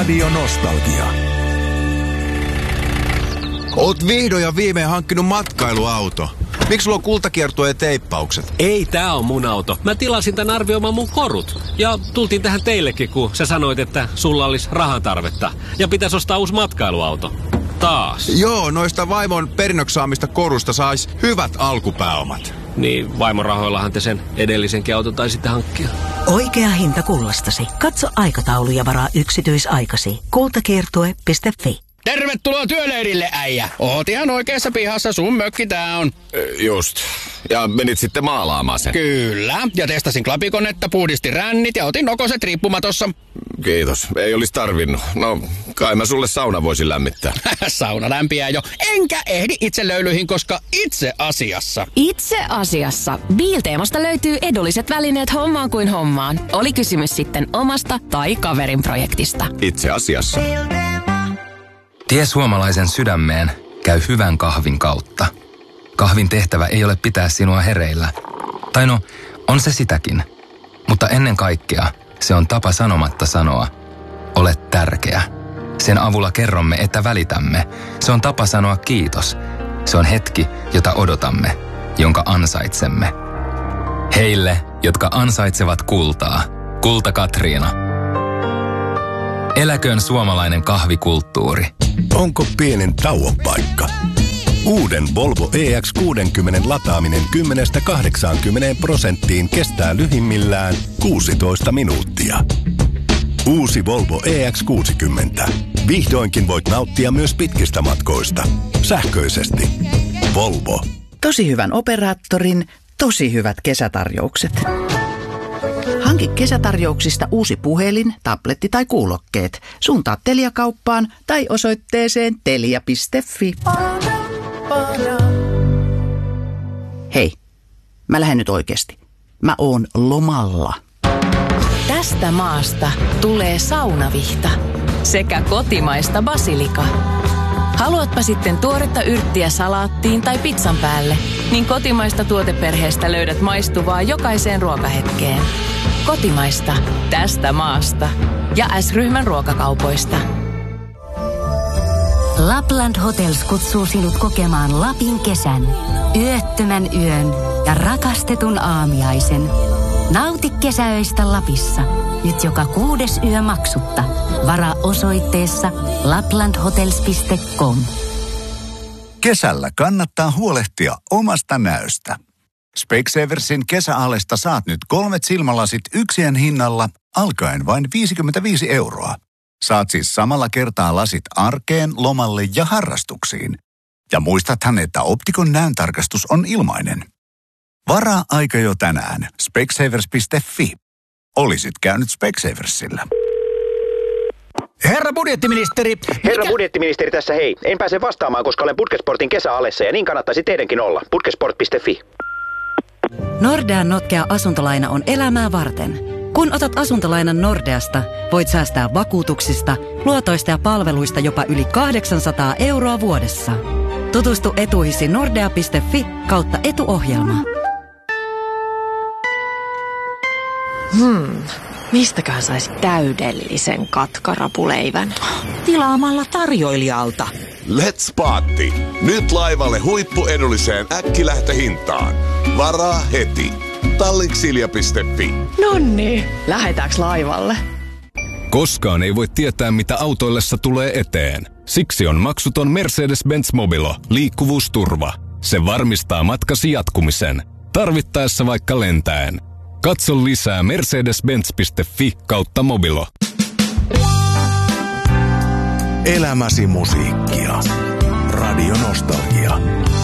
Radio Nostalgia. Oot vihdoin ja viimein hankkinut matkailuauto. Miksi sulla on kultakiertue ja teippaukset? Ei, tää on mun auto. Mä tilasin tän arvioimaan mun korut. Ja tultiin tähän teillekin, kun sä sanoit, että sulla olisi rahantarvetta. Ja pitäisi ostaa uusi matkailuauto. Taas. Joo, noista vaimon perinnöksi saamista korusta sais hyvät alkupääomat. Niin, vaimon rahoillahan te sen edellisenkin auton taisitte hankkia. Oikea hinta kullastasi. Katso aikataulu ja varaa yksityisaikasi. Kultakiertue.fi. Tervetuloa työleirille, äijä. Oot ihan oikeassa pihassa, sun mökki tää on. Just. Ja menit sitten maalaamaan sen. Kyllä. Ja testasin klapikonetta, puhdistin rännit ja otin nokoset riippumatossa. Kiitos. Ei olisi tarvinnut. No, kai mä sulle sauna voisin lämmittää. Sauna lämpiää jo. Enkä ehdi itse löylyihin, koska itse asiassa Bilteemasta löytyy edulliset välineet hommaan kuin hommaan. Oli kysymys sitten omasta tai kaverin projektista. Itse asiassa. Tie suomalaisen sydämeen käy hyvän kahvin kautta. Kahvin tehtävä ei ole pitää sinua hereillä. Tai no, on se sitäkin. Mutta ennen kaikkea se on tapa sanomatta sanoa, olet tärkeä. Sen avulla kerromme, että välitämme. Se on tapa sanoa kiitos. Se on hetki, jota odotamme, jonka ansaitsemme. Heille, jotka ansaitsevat kultaa. Kulta Katriina. Eläköön suomalainen kahvikulttuuri. Onko pienen tauon paikka? Uuden Volvo EX60 lataaminen 10–80% kestää lyhimmillään 16 minuuttia. Uusi Volvo EX60. Vihdoinkin voit nauttia myös pitkistä matkoista. Sähköisesti. Volvo. Tosi hyvän operaattorin, tosi hyvät kesätarjoukset. Hanki kesätarjouksista uusi puhelin, tabletti tai kuulokkeet. Suuntaa Telia-kauppaan tai osoitteeseen telia.fi. Hei, mä lähden nyt oikeasti. Mä oon lomalla. Tästä maasta tulee saunavihta sekä kotimaista basilikaa. Haluatpa sitten tuoretta yrttiä salaattiin tai pizzan päälle, niin kotimaista tuoteperheestä löydät maistuvaa jokaiseen ruokahetkeen. Kotimaista tästä maasta ja S-ryhmän ruokakaupoista. Lapland Hotels kutsuu sinut kokemaan Lapin kesän, yöttömän yön ja rakastetun aamiaisen. Nauti kesäöistä Lapissa, nyt joka 6. yö maksutta. Varaa osoitteessa laplandhotels.com. Kesällä kannattaa huolehtia omasta näöstä. Specsaversin kesäalesta saat nyt 3 silmälasit yksien hinnalla alkaen vain 55 €. Saat siis samalla kertaa lasit arkeen, lomalle ja harrastuksiin. Ja muistathan, että Optikon näöntarkastus on ilmainen. Varaa aika jo tänään. Specsavers.fi. Olisit käynyt Specsaversilla. Herra budjettiministeri! Budjettiministeri tässä hei. En pääse vastaamaan, koska olen Budgetsportin kesäalessa ja niin kannattaisi teidänkin olla. Budgetsport.fi. Nordean notkea asuntolaina on elämää varten. Kun otat asuntolainan Nordeasta, voit säästää vakuutuksista, luotoista ja palveluista jopa yli 800 € vuodessa. Tutustu etuihisi nordea.fi/etuohjelma. Mistäköhän saisi täydellisen katkarapuleivän? Tilaamalla tarjoilijalta. Let's Party! Nyt laivalle huippuedulliseen äkkilähtöhintaan. Varaa heti. Tallinksilja.fi. Nonni, lähetäänkö laivalle? Koskaan ei voi tietää, mitä autoillessa tulee eteen. Siksi on maksuton Mercedes-Benz Mobilo, liikkuvuusturva. Se varmistaa matkasi jatkumisen. Tarvittaessa vaikka lentäen. Katso lisää mercedes-benz.fi/mobilo. Elämäsi musiikkia. Radio Nostalgia.